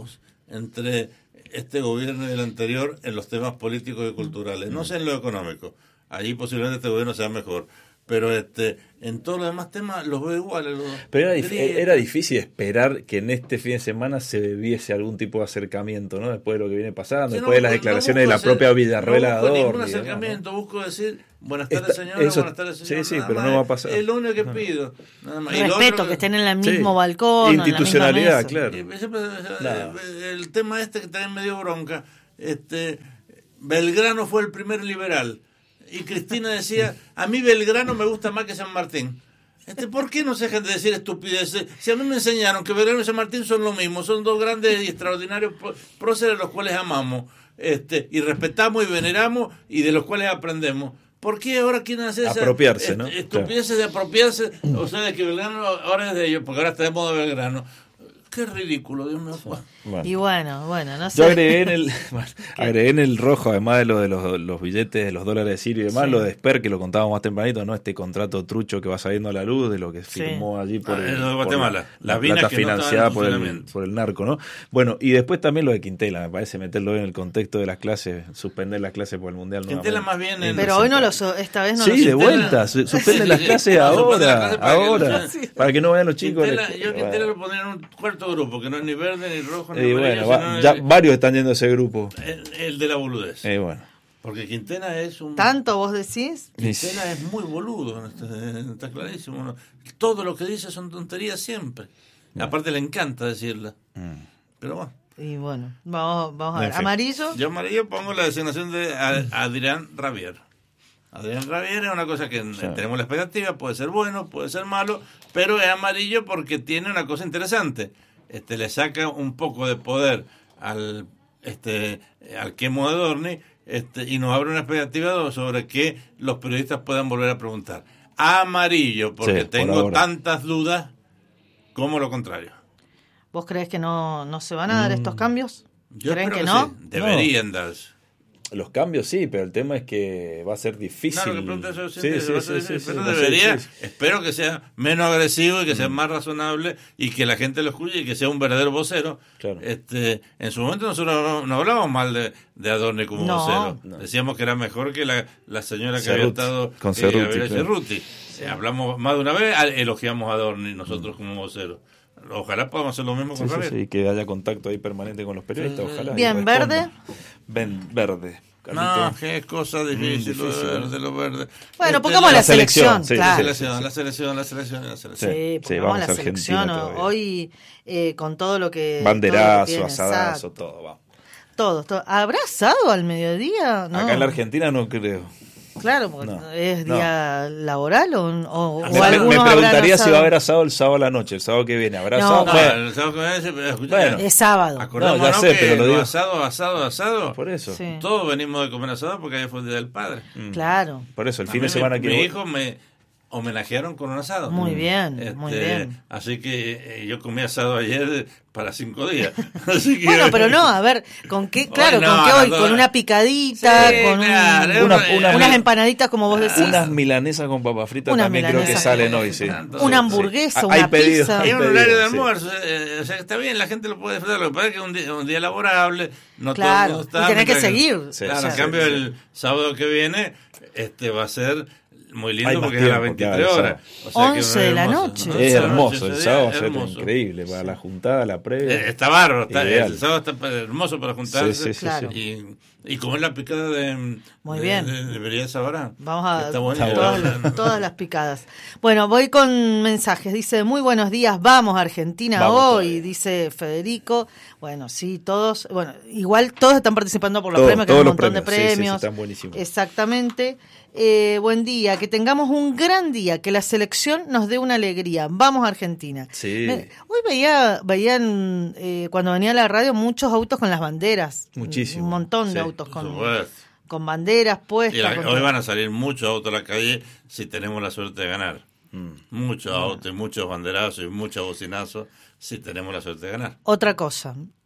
entre este gobierno y el anterior en los temas políticos y culturales. No sé en lo económico. Allí posiblemente este gobierno sea mejor. Pero este en todos los demás temas los veo iguales. Los Pero era, dif- era difícil esperar que en este fin de semana se viese algún tipo de acercamiento, ¿no? Después de lo que viene pasando, Sí, después no, de las no declaraciones de la hacer, propia Villarruela no busco Adorni, ningún digamos, acercamiento, ¿no? busco decir buenas tardes, Está- señora, eso- buenas tardes, señor. sí, sí, nada pero más. no va a pasar. Es lo único que No. pido. Nada más. Y lo Respeto, otro que estén en el mismo Sí. balcón. Institucionalidad, en la misma mesa. claro. Y siempre, Nada. eh, el tema este que también me dio bronca, este Belgrano fue el primer liberal y Cristina decía, a mí Belgrano me gusta más que San Martín. Este, ¿por qué no se dejan de decir estupideces? Si a mí me enseñaron que Belgrano y San Martín son lo mismo, son dos grandes y extraordinarios próceres los cuales amamos, este, y respetamos y veneramos y de los cuales aprendemos. ¿Por qué ahora quieren hacer esa Apropiarse, est- ¿no? estupideces de apropiarse? O sea, de que Belgrano ahora es de ellos, porque ahora está de moda Belgrano. Qué ridículo, Dios mío. Bueno. Y bueno, bueno, no sé. Yo agregué en el bueno, agregué en el rojo, además de lo de los, los billetes de los dólares de Sirio y demás, Sí. lo de Esper, que lo contábamos más tempranito, ¿no? Este contrato trucho que va saliendo a la luz de lo que Sí. firmó allí por, Ah, el, lo de por Guatemala. la, Las la minas plata que no estaban en financiada por el, funcionamiento. por el narco, ¿no? Bueno, y después también lo de Quintela, me parece meterlo en el contexto de las clases, suspender las clases por el Mundial. Quintela nuevamente. más bien en- Pero hoy no lo so- esta vez no Sí, lo de so- vuelta, su- suspenden Sí, las sí. clases No, suspende las ahora, clases para que ahora, no se- para que no vayan los chicos. a la Quintela, escuela. yo Quintela lo pondría en un cuarto grupo, que no es ni verde, ni rojo, ni Y amarillo, bueno, va- sino ya el, varios están yendo a ese grupo. el- el de la boludez. Y bueno. Porque Quintela es un... ¿Tanto vos decís? Quintela es muy boludo, está, está clarísimo. ¿no? Todo lo que dice son tonterías siempre. Aparte le encanta decirla. Pero bueno. Y bueno, vamos, vamos a ver. En fin. ¿Amarillo? Yo amarillo pongo la designación de A- Adrián Rabier. Adrián Rabier es una cosa que Sí. tenemos la expectativa, puede ser bueno, puede ser malo, pero es amarillo porque tiene una cosa interesante. Este le saca un poco de poder al este al Quemo Adorni, este y nos abre una expectativa sobre que los periodistas puedan volver a preguntar. Amarillo, porque Sí, por tengo ahora. tantas dudas como lo contrario. ¿Vos creés que no, no se van a dar estos cambios? Yo ¿Creen espero que no? sí, deberían darse. Los cambios sí, pero el tema es que va a ser difícil. No, lo que pregunta es, Sí, sí, sí, va a sí, ser- sí, sí, pero va a ser debería, difícil. espero que sea menos agresivo y que sea más razonable y que la gente lo escuche y que sea un verdadero vocero. Claro. Este, en su momento nosotros no, no hablábamos mal de, de Adorni como No. vocero. No. Decíamos que era mejor que la, la señora que Cerruti, había estado con que Cerruti, Gabriela claro. Cerruti. Eh, hablamos más de una vez, a- elogiamos a Adorni nosotros como vocero. Ojalá podamos hacer lo mismo Sí, con sí, Javier. sí, que haya contacto ahí permanente con los periodistas, Sí, sí. ojalá. y Bien, respondan. ¿verde? Ven, verde. No, Carlito. qué cosa difícil, lo difícil, de ¿eh? verde, lo verde. Bueno, Este, pongamos la, la selección, selección, sí, La claro. selección, la selección, la selección, la selección. Sí, Sí, pongamos vamos la a Argentina selección. todavía. Hoy, eh, con todo lo que... Banderazo, todo lo que tiene, asadazo, exacto. todo, vamos. Todo, todo. ¿Habrá asado al mediodía? No. Acá en la Argentina no creo. Claro, porque No, es no. día laboral o, o, o Me, me- algunos me habrán preguntaría si asado. va a haber asado el sábado a la noche, el sábado que viene. ¿Habrá No. asado? No, Bueno, el sábado que viene, se- escucha, Bueno. Es sábado. acordémonos No, ya sé, que pero lo los digo. asado, asado, asado, por eso. Sí. todos venimos de comer asado porque ayer fue el día del padre. Claro. Por eso, el A fin mí de semana mi, que mi voy- hijo me homenajearon con un asado. Muy bien, Este, muy bien. Así que eh, yo comí asado ayer para cinco días. Así que, Bueno, pero no, a ver, ¿con qué? Claro, no, ¿con qué no, hoy? no. Con una picadita, Sí, con un- claro, es una- una- una- unas empanaditas, como vos decís. Unas milanesas con papas fritas Unas también creo que milanesas. salen hoy, sí. Una hamburguesa, Sí. una Hay pedidos, pizza. hay Es un pedidos, horario de sí. almuerzo, eh, o sea, está bien, la gente lo puede disfrutar, lo que pasa es que es un día, un día laborable, no Claro, todo el mundo está, y tenés que mientras seguir. Sí, Claro, sí, en sí, cambio sí. el sábado que viene este va a ser muy lindo Hay más porque es a las tiempo, veintitrés claro, horas. O sea, que once de la hermoso, noche. ¿no? Es Esa hermoso, noche, el ese sábado día, va a ser hermoso. increíble, para la juntada, la previa. Eh, Está bárbaro, está, Ideal. el sábado está hermoso para juntarse Sí, sí, sí, Claro. y, y comer la picada de, Muy de, bien. de, de Bería Sabará. Vamos a Está bueno. todas, las- todas las picadas. Bueno, voy con mensajes. Dice, muy buenos días, vamos a Argentina Vamos hoy, todavía. dice Federico. Bueno, sí, todos, bueno, igual todos están participando por los Todos, premios, que hay todos un los montón de premios, sí, sí, sí, premios. están buenísimos. Exactamente. Eh, buen día, que tengamos un gran día, que la selección nos dé una alegría. Vamos a Argentina. Sí. Me- hoy veía, veían eh, cuando venía a la radio muchos autos con las banderas. Muchísimo, Un montón sí, de autos Por con, supuesto. con banderas puestas. Y la- con hoy todo. van a salir muchos autos a la calle si tenemos la suerte de ganar. Mm. Muchos autos y muchos banderazos y muchos bocinazos si tenemos la suerte de ganar. Otra cosa,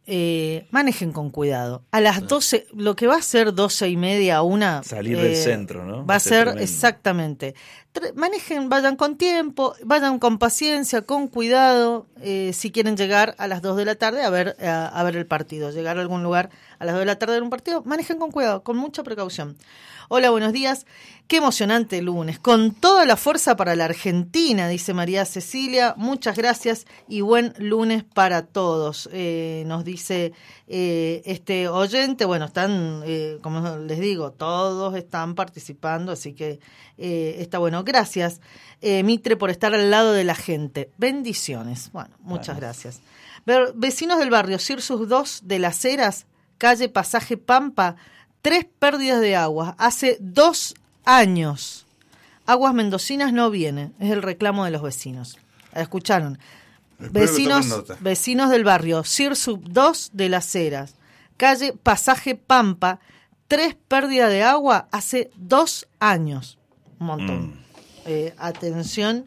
eh, manejen con cuidado. A las doce, lo que va a ser doce y media a una... Salir eh, del centro, ¿no? Va a ser, tremendo. Exactamente. Tre- manejen, vayan con tiempo, vayan con paciencia, con cuidado, eh, si quieren llegar a las dos de la tarde a ver, a, a ver el partido. Llegar a algún lugar a las dos de la tarde a ver un partido, manejen con cuidado, con mucha precaución. Hola, buenos días. Qué emocionante lunes. Con toda la fuerza para la Argentina, dice María Cecilia. Muchas gracias y buen lunes para todos. Eh, nos dice eh, este oyente. Bueno, están, eh, como les digo, todos están participando, así que eh, está bueno. Gracias, eh, Mitre, por estar al lado de la gente. Bendiciones. Bueno, muchas bueno. gracias. Ver, vecinos del barrio Cirsus dos de Las Heras, calle Pasaje Pampa, tres pérdidas de agua. Hace dos años. Aguas Mendocinas no viene. Es el reclamo de los vecinos. ¿Escucharon? Vecinos, vecinos del barrio Cirsus dos de Las Heras, calle Pasaje Pampa, tres pérdidas de agua hace dos años. Un montón. Mm. Eh, atención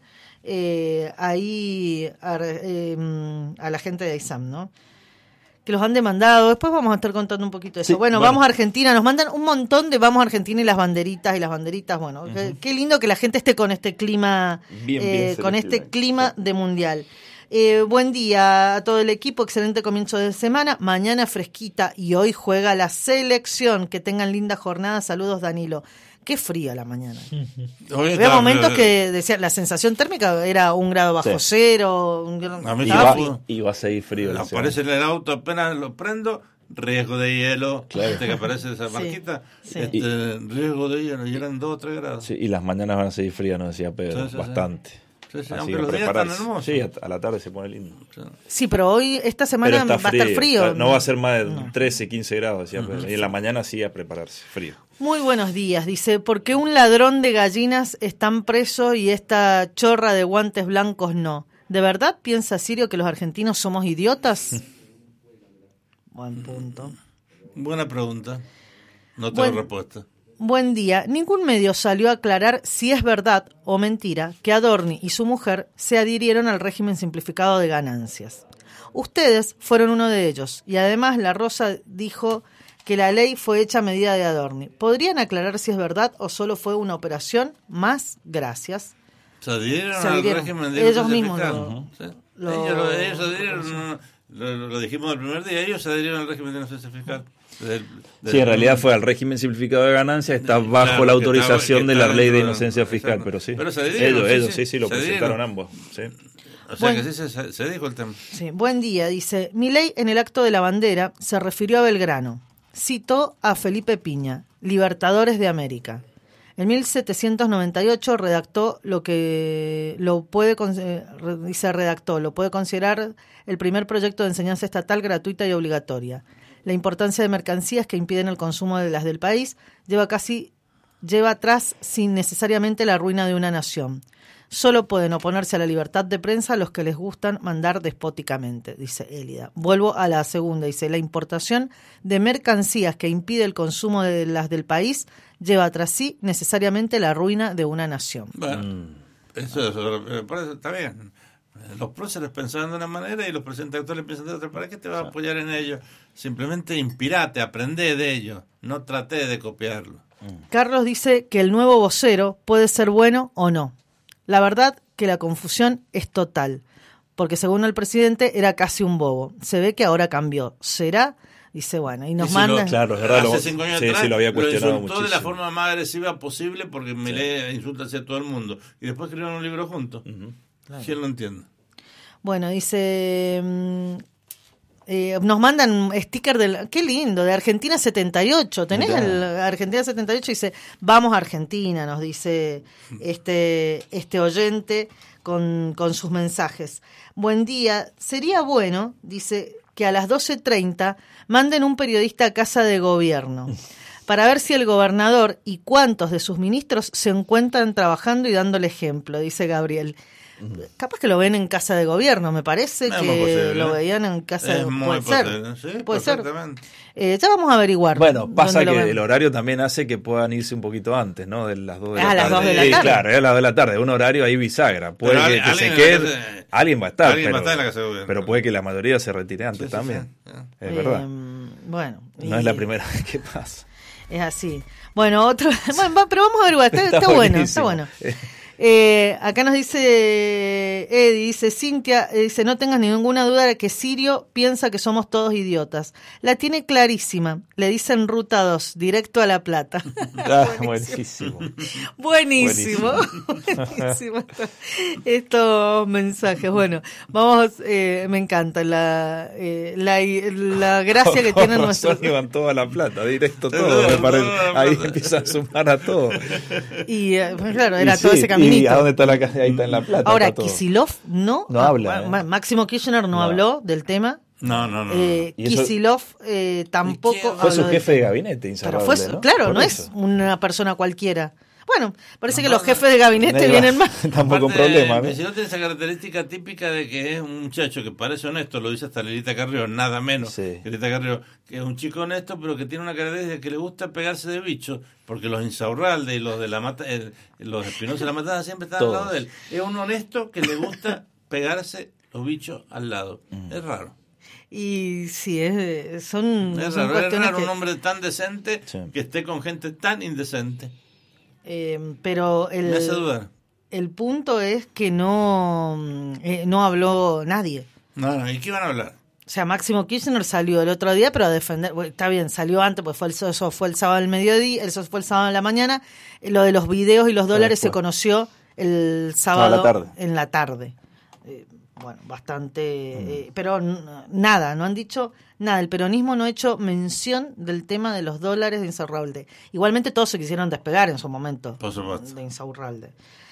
eh, ahí a, eh, a la gente de AISAM, ¿no? Que los han demandado. Después vamos a estar contando un poquito de eso. Sí, bueno, bueno, vamos a Argentina. Nos mandan un montón de vamos a Argentina y las banderitas y las banderitas. Bueno, uh-huh. qué, qué lindo que la gente esté con este clima, bien, eh, bien con este clima sí. de mundial. Eh, buen día a todo el equipo. Excelente comienzo de semana. Mañana fresquita y hoy juega la selección. Que tengan linda jornada. Saludos, Danilo. Qué fría la mañana. Había está, momentos pero, que decía la sensación térmica era un grado bajo sí. cero. Un grado, a mí iba, frío. Iba a seguir frío. Aparece en el auto, apenas lo prendo, riesgo de hielo. Claro. Este que aparece esa marquita, sí, sí. Este, y, riesgo de hielo, y eran dos o tres grados. Sí, y las mañanas van a seguir frías, nos decía Pedro, sí, sí, bastante. Sí. Sí, sí, aunque los días están hermosos. Sí, a la tarde se pone lindo. Sí, pero hoy, esta semana va a estar frío. No va a ser más de no. trece, quince grados, decía Pedro. Uh-huh. Y en la mañana sí a prepararse, frío. Muy buenos días, dice, ¿por qué un ladrón de gallinas están preso y esta chorra de guantes blancos no? ¿De verdad piensa Sirio que los argentinos somos idiotas? Buen punto. Buena pregunta. No tengo Buen, respuesta. Buen día. Ningún medio salió a aclarar si es verdad o mentira que Adorni y su mujer se adhirieron al régimen simplificado de ganancias. Ustedes fueron uno de ellos y además La Rosa dijo que la ley fue hecha a medida de Adorni. ¿Podrían aclarar si es verdad o solo fue una operación? Más gracias. Se adhirieron, se adhirieron. al régimen de ellos mismos lo, uh-huh. ¿sí? lo, ellos, lo, ellos se adhirieron, lo, lo dijimos el primer día, ellos se adhirieron al régimen de inocencia fiscal. Del, del, sí, en realidad fue al régimen simplificado de ganancias, está bajo claro, la autorización estaba, de la ley de inocencia fiscal, pero sí. Pero se adhirieron, ellos, sí, ellos sí, sí, sí, lo presentaron ambos. Sí. O sea Buen, que sí se, se dijo el tema. Sí, buen día, dice. Milei en el acto de la bandera se refirió a Belgrano. Citó a Felipe Piña, Libertadores de América. En mil setecientos noventa y ocho redactó lo que lo puede dice redactó lo puede considerar el primer proyecto de enseñanza estatal gratuita y obligatoria. La importancia de mercancías que impiden el consumo de las del país lleva casi lleva atrás sin necesariamente la ruina de una nación. Solo pueden oponerse a la libertad de prensa los que les gustan mandar despóticamente, dice Élida. Vuelvo a la segunda, dice, la importación de mercancías que impide el consumo de las del país lleva tras sí necesariamente la ruina de una nación. Bueno, mm. eso, eso, eso está bien. Los próceres pensaban de una manera y los presidentes actuales piensan de otra. ¿Para qué te vas a apoyar en ellos? Simplemente inspirate, aprende de ellos, no traté de copiarlo. Mm. Carlos dice que el nuevo vocero puede ser bueno o no. La verdad que la confusión es total, porque según el presidente era casi un bobo. Se ve que ahora cambió. ¿Será? Dice, bueno, y nos sí, mandan... Lo, claro, es verdad, hace cinco años sí, atrás sí, lo había cuestionado lo insultó muchísimo. De la forma más agresiva posible porque me sí. lee insulta hacia todo el mundo. Y después escribieron un libro juntos. Uh-huh. Claro. ¿Quién lo entiende? Bueno, dice... Um, eh, nos mandan sticker del... ¡Qué lindo! De Argentina setenta y ocho. ¿Tenés yeah. el Argentina setenta y ocho? Dice, vamos a Argentina, nos dice este, este oyente con, con sus mensajes. Buen día. Sería bueno, dice, que a las doce treinta manden un periodista a casa de gobierno para ver si el gobernador y cuántos de sus ministros se encuentran trabajando y dando el ejemplo, dice Gabriel. Uh-huh. Capaz que lo ven en Casa de Gobierno, me parece es que lo veían en Casa de Gobierno. Puede ser, sí, puede ser. Eh, ya vamos a averiguar. Bueno, pasa que el horario también hace que puedan irse un poquito antes, ¿no? De las dos de la a tarde. las dos de la tarde. Sí, claro, es a las dos de la tarde, un horario ahí bisagra. Puede pero que, que se quede, casa, alguien va a estar, pero, va a estar en la Casa de Gobierno, pero puede que la mayoría se retire antes sí, también. Sí, sí. Es eh, verdad. Bueno, no y... es la primera vez que pasa. Es así. Bueno, otro, bueno, pero vamos a averiguar, está, está, está bueno, está bueno. Eh, acá nos dice Eddie, dice Cintia, dice no tengas ninguna duda de que Sirio piensa que somos todos idiotas. La tiene clarísima. Le dicen ruta dos, directo a La Plata. Ah, buenísimo. Buenísimo. Buenísimo. Buenísimo. Estos mensajes. Bueno, vamos, eh, me encanta la, eh, la, la gracia que tienen nuestros. Iban todos a La Plata, directo todo, me parece. Ahí empiezan a sumar a todo. Y eh, claro, era y todo sí, ese camino. ¿Y a dónde está la casa? Ahí está en La Plata. Ahora, Kicillof no, no habla. Ah, eh. Máximo Kirchner no, no habló del tema. No, no, no. Eh, Kicillof eh, tampoco. Fue su jefe de, de gabinete, Insaurralde, pero fue, ¿no? Claro, Por no eso. es una persona cualquiera. Bueno, parece no, que los jefes de gabinete no vienen más. Tampoco un problema. ¿no? Si no tiene esa característica típica de que es un muchacho que parece honesto, lo dice hasta Lelita Carrió, nada menos. Sí. Lelita Carrió, que es un chico honesto, pero que tiene una característica que le gusta pegarse de bichos, porque los Insaurralde y los de la mata, el, los Espinosa de la Matanza siempre están Todos. al lado de él. Es un honesto que le gusta pegarse los bichos al lado. Mm. Es raro. Y sí, es, son. Es son raro, es raro que... un hombre tan decente sí. que esté con gente tan indecente. Eh, pero el, Me hace dudar. El punto es que no, eh, no habló nadie. No, no, ¿y qué van a hablar? O sea, Máximo Kirchner salió el otro día, pero a defender, bueno, está bien, salió antes, pues fue el, eso fue el sábado al mediodía, eso fue el sábado en la mañana, lo de los videos y los dólares se conoció el sábado la tarde. en la tarde. Eh, bueno, bastante, mm. eh, pero n- nada, no han dicho nada. El peronismo no ha hecho mención del tema de los dólares de Insaurralde. Igualmente todos se quisieron despegar en su momento Por supuesto. de Insaurralde.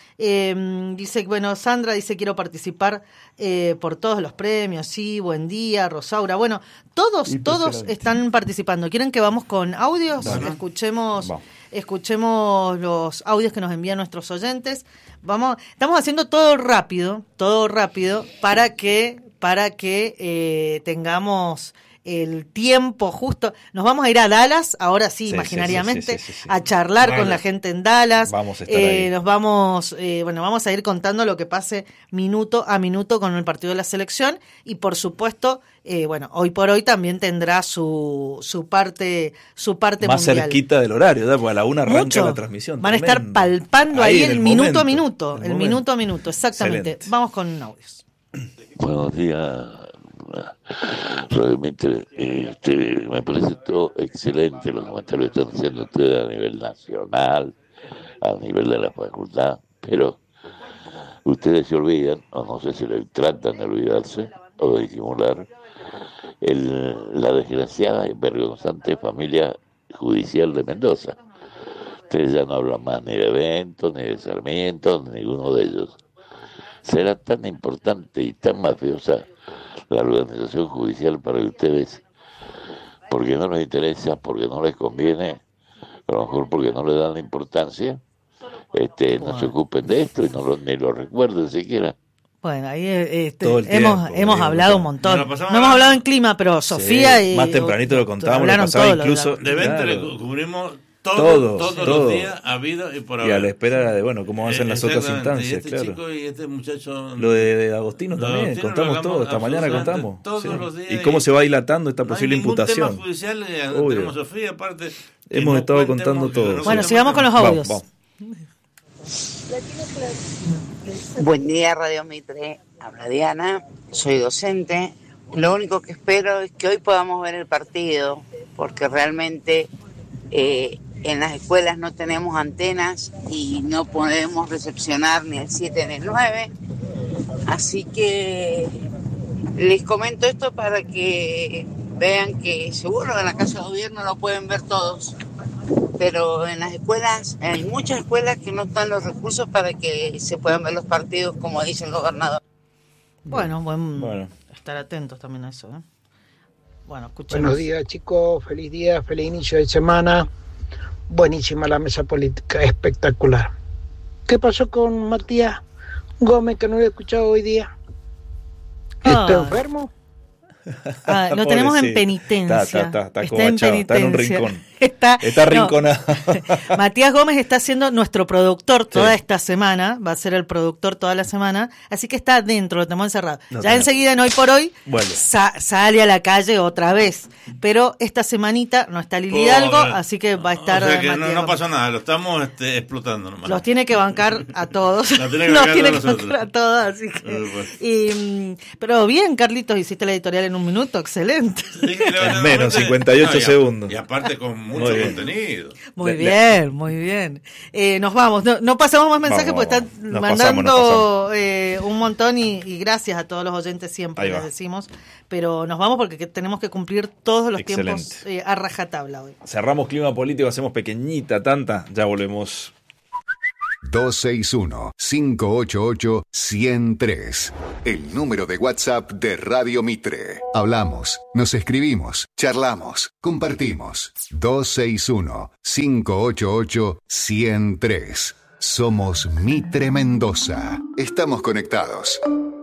Eh, dice, bueno, Sandra dice quiero participar eh, por todos los premios, sí, buen día, Rosaura. Bueno, todos, todos están participando. ¿Quieren que vamos con audios? Bueno. Escuchemos, vamos. escuchemos los audios que nos envían nuestros oyentes. Vamos, estamos haciendo todo rápido, todo rápido para que, para que eh, tengamos el tiempo justo. Nos vamos a ir a Dallas, ahora sí, sí imaginariamente, sí, sí, sí, sí, sí. a charlar vale. con la gente en Dallas. Vamos a estar eh, ahí. Nos vamos, eh, bueno, vamos a ir contando lo que pase minuto a minuto con el partido de la selección y por supuesto, eh, bueno, hoy por hoy también tendrá su su parte su parte más mundial. cerquita del horario, ¿verdad? Porque a la una arranca Mucho. la transmisión. Van tremendo. a estar palpando ahí, ahí el, el minuto momento, a minuto, el, el minuto a minuto, exactamente. Excelente. Vamos con audios. Buenos días. Realmente este, me parece todo excelente los comentarios que están haciendo ustedes a nivel nacional, a nivel de la facultad, pero ustedes se olvidan, o no sé si lo tratan de olvidarse o de disimular, el, la desgraciada y vergonzante familia judicial de Mendoza. Ustedes ya no hablan más ni de Bento, ni de Sarmiento, ni ninguno de ellos. Será tan importante y tan mafiosa la organización judicial para ustedes, porque no les interesa, porque no les conviene, a lo mejor porque no le dan importancia, este, no se ocupen de esto y no lo, ni lo recuerden siquiera. Bueno, ahí este, Todo el hemos, tiempo, hemos digo, hablado un montón. No pasamos hemos hablado en clima, pero Sofía sí, y... Más tempranito lo contábamos, lo pasaba todo, incluso... De Vente claro. le cubrimos todo, Todos, todos todo. los días habido y por haber. Y a la espera de, bueno, cómo hacen eh, las otras instancias, y este claro. Chico y este muchacho, lo de, de Agostino lo también, Agostino contamos todo, esta mañana contamos. Todos sí. los días. Y cómo y se va dilatando esta no posible hay ningún imputación. Tema judicial, eh, Obvio. tenemos Sofía, aparte. Hemos estado contando todo. No bueno, sigamos con los audios. Vamos, vamos. Buen día, Radio Mitre. Habla Diana, soy docente. Lo único que espero es que hoy podamos ver el partido, porque realmente eh, en las escuelas no tenemos antenas y no podemos recepcionar ni el siete ni el nueve. Así que les comento esto para que vean que seguro en la Casa de Gobierno lo pueden ver todos, pero en las escuelas, hay muchas escuelas que no están los recursos para que se puedan ver los partidos, como dice el gobernador. Bueno, buen, bueno. estar atentos también a eso, ¿eh? Bueno, escuchemos. Buenos días, chicos, feliz día, feliz inicio de semana. Buenísima la mesa política, espectacular. ¿Qué pasó con Matías? Gómez, que no lo he escuchado hoy día. ¿Está Ah. enfermo? Ah, lo tenemos en penitencia. Está, está, está, está, Está en cobachado, está en un penitencia. rincón. Está, Está no. rinconado. Matías Gómez está siendo nuestro productor toda Sí. esta semana, va a ser el productor toda la semana, así que está adentro, lo tenemos encerrado. No ya tenemos. enseguida, en Hoy por Hoy, Vuelve. sa- sale a la calle otra vez, pero esta semanita no está Lili Hidalgo, Pobre. así que va a estar O sea que Matías no, no Gómez. pasa nada, lo estamos este, explotando nomás. Los tiene que bancar a todos. Los tiene que Los bancar tiene a que nosotros. bancar a todos, así que... Eh, pues. y, mm, pero bien, Carlitos, hiciste la editorial en un minuto, excelente. Sí, que le- En menos, realmente- cincuenta y ocho y a- segundos. Y aparte con mucho Muy bien. contenido. Muy Le- bien, muy bien. Eh, nos vamos. No, no pasamos más mensajes Vamos, porque están vamos. Nos mandando pasamos, nos eh, un montón y, y gracias a todos los oyentes siempre Ahí les va. decimos. Pero nos vamos porque que tenemos que cumplir todos los Excelente. tiempos eh, a rajatabla hoy. Cerramos clima político, hacemos pequeñita tanta, ya volvemos. dos seis uno, cinco ocho ocho, uno cero tres. El número de WhatsApp de Radio Mitre. Hablamos, nos escribimos, charlamos, compartimos. dos seis uno, cinco ocho ocho, uno cero tres. Somos Mitre Mendoza. Estamos conectados.